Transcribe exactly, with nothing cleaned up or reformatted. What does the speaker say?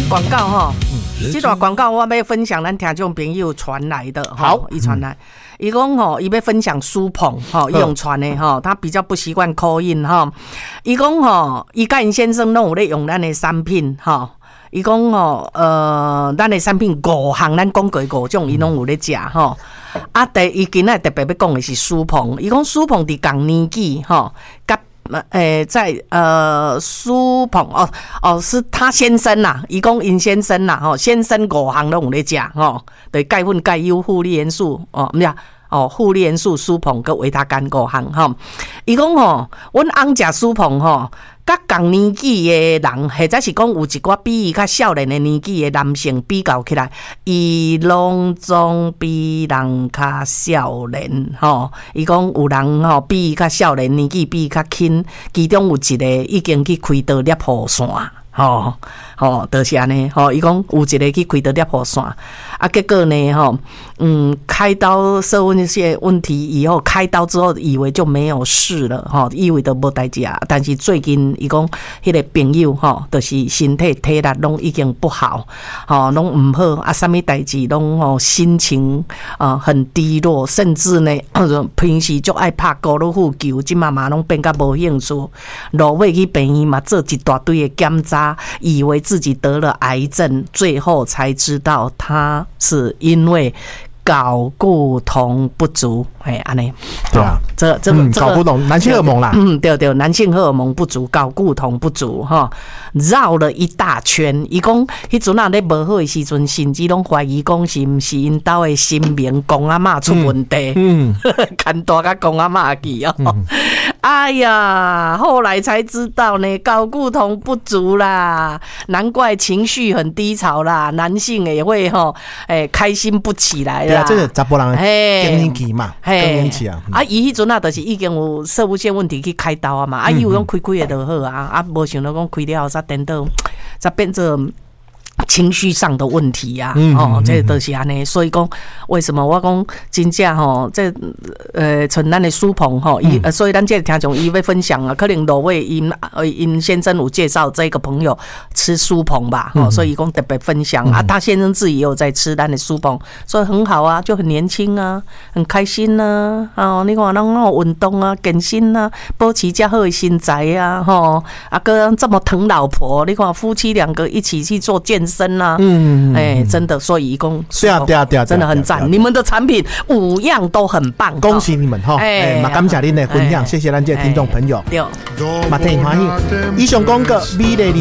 广告哈，这段广告我要分享咱听众朋友传来的， 好， 伊传来，伊讲吼，伊要分享书棚吼，伊用传的吼，他比较不习惯 call in 哈，伊讲吼，伊甲因先生拢有咧用咱的产品哈。伊讲吼，呃，咱的产品五项，咱讲过五种，伊拢有咧食吼。啊，第伊今仔特别要讲的是苏鹏，伊讲苏鹏伫共年纪吼，甲诶在呃苏鹏哦哦是他先生啦，伊讲因先生啦吼，先生五项拢有咧食吼，对钙粉、钙优、负离元素哦，唔是哦，负离元素、苏鹏跟维他干五项吼。伊讲吼，阮翁食苏鹏吼。甲同年纪的人，或者是讲有一寡比伊较少年的年纪的男性比较起来，伊拢总比人较少年吼。伊讲有人吼比伊较少年，年纪比伊较轻，其中有一个已经去开刀裂雨线。吼吼，就是安尼吼。伊讲有一个去开刀裂雨线，啊，结果呢吼，嗯，开刀受问一些问题以后，开刀之后以为就没有事了吼，以为都无代志啊。但是最近伊讲迄个朋友吼，就是身体体力拢已经不好，吼，拢唔好啊，啥物代志拢吼心情啊、呃、很低落，甚至呢，平时就爱拍高尔夫球，即嘛嘛拢变甲无兴趣，落尾去病院嘛做一大堆的检查。以为自己得了癌症，最后才知道他是因为睾固酮不足，哎，安尼， 对啊， 这这个睾固酮，男性荷尔蒙啦， 嗯，对对，男性荷尔蒙不足，睾固酮不足，哈，绕了一大圈。伊讲，迄阵啊咧无好的时阵，甚至拢怀疑讲是毋是因兜的神明公阿嬷出问题，嗯，看大甲公阿嬷去哦。嗯哎呀，后来才知道呢，睾固酮不足啦，难怪情绪很低潮啦，男性也会吼，诶、欸，开心不起来啦。 对啊，这个查甫人更年期嘛，更年期啊。 啊，伊迄阵啊，就是已经有射物线问题去开刀啊嘛，啊，伊有讲开开的就好啊，啊，无想到讲开了才等到才变成。情绪上的问题呀、啊，嗯、哦，这都是安尼，所以讲为什么我讲真正吼，这呃，像咱的苏鹏吼，伊、嗯，所以咱这个听众伊要分享啊，可能罗位因呃因先生有介绍这个朋友吃苏鹏吧，哦、嗯，所以讲特别分享、嗯、啊，他先生自己也有在吃咱的苏鹏，所以很好啊，就很年轻啊，很开心呐、啊，哦，你看咱有运动啊，健身啊，保持较好的身材啊，吼，啊，哥这么疼老婆，你看夫妻两个一起去做健身。身啊，嗯，哎、欸，真的，所以一共对啊，对啊，对啊， 真的很赞，你们的产品五样都很棒， 恭喜你们哈！哎，嘛感谢您的分享，谢谢咱这听众朋友，对，嘛挺欢喜。以上广告美丽。